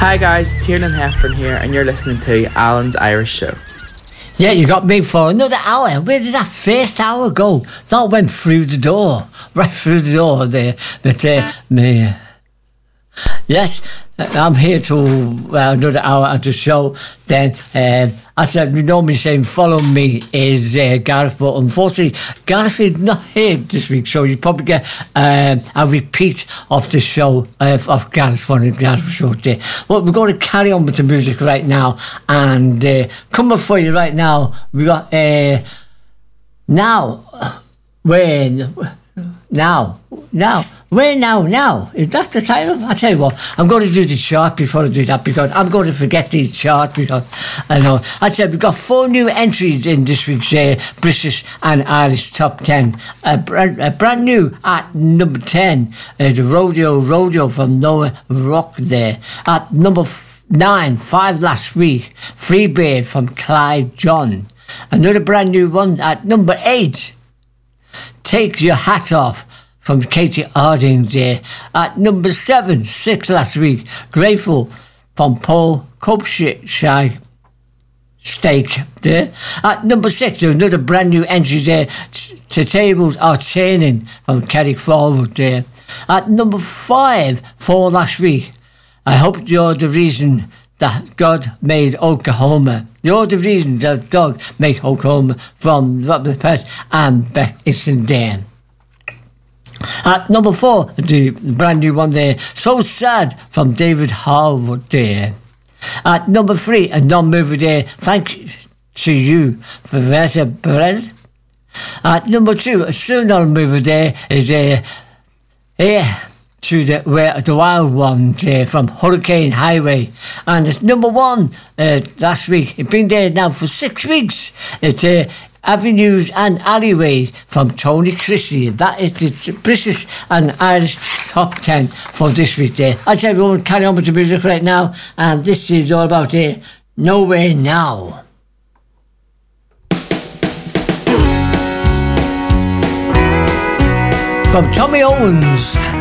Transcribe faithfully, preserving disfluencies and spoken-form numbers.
Hi guys, Tiernan Heffern here, and you're listening to Alan's Irish Show. Yeah, you got me for another hour. Where did that first hour go? That went through the door, right through the door there. But uh, me, yes, I'm here to uh, another hour at the show. Then, um, as I normally say, follow me is uh, Gareth, but unfortunately, Gareth is not here this week, so you probably get um, a repeat of the show uh, of Gareth for the Gareth show there. Well, we're going to carry on with the music right now, and uh, coming for you right now, we got uh, now when. Now, now, where now, now? Is that the title? I tell you what, I'm going to do the chart before I do that because I'm going to forget the chart because I know. I said we've got four new entries in this week's uh, British and Irish top ten. Uh, brand, uh, brand new at number ten, uh, the Rodeo Rodeo from Noah Rock there. At number f- nine, five last week, Free Bird from Clive John. Another brand new one at number eight. Take Your Hat Off from Katie Harding there. At number seven, six last week, Grateful from Paul Kopshire Steak there. At number six, another brand new entry there, To Tables Are Turning from Carrick Forward there. At number five, four last week, I Hope You're the Reason That God Made Oklahoma. You're the reason that God made Oklahoma from Robert Pett and Beck Isendale. At number four, the brand new one there, So Sad from David Harwood there. At number three, a non-movie there, Thank to You for Vanessa Perez. At number two, a still non-movie there is a uh, yeah. to the where the wild one uh, from Hurricane Highway, and it's number one uh, last week. It's been there now for six weeks. It's uh, Avenues and Alleyways from Tony Christie. That is the British and Irish top ten for this week. There, I said we won't carry on with the music right now, and this is all about it. Uh, Nowhere Now. From Tommy Owens.